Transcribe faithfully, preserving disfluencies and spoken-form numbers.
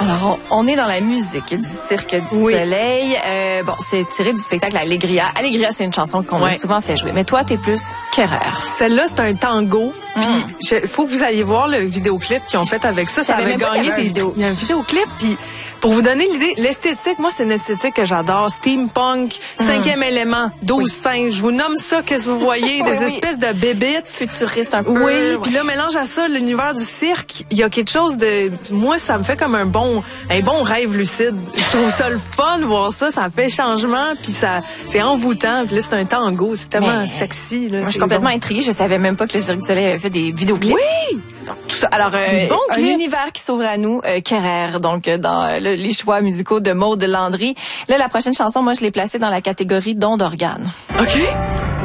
Alors, on, on est dans la musique du Cirque du oui. Soleil. Euh, bon, c'est tiré du spectacle Allegria. Allegria, c'est une chanson qu'on ouais. a souvent fait jouer. Mais toi, t'es plus Kerrer. Celle-là, c'est un tango. Mm. Puis, il faut que vous alliez voir le vidéoclip qu'ils ont fait avec ça. Ça avait gagné des vidéos. Il y a un vidéoclip. Puis, pour vous donner l'idée, l'esthétique, moi, c'est une esthétique que j'adore. Steampunk, mm. cinquième élément, douze oui. singes. Je vous nomme ça, qu'est-ce que vous voyez? Des oui, espèces oui. de bébites. Futuristes un peu. Oui. Ouais. Puis là, mélange à ça l'univers du cirque. Il y a quelque chose de... Moi, ça me fait comme un bon, un bon rêve lucide. Je trouve ça le fun de voir ça. Ça fait changement. Puis ça, c'est envoûtant. Puis là, c'est un tango. C'est tellement Mais, sexy. Là, moi, je suis complètement bon. intriguée. Je savais même pas que le Cirque du Soleil avait fait des vidéoclips. Oui! Donc, tout ça. Alors, euh, bon un univers qui s'ouvre à nous, euh, Kerrer, donc euh, dans euh, le, les choix musicaux de Maud Landry. Là, la prochaine chanson, moi, je l'ai placée dans la catégorie don d'organes. OK.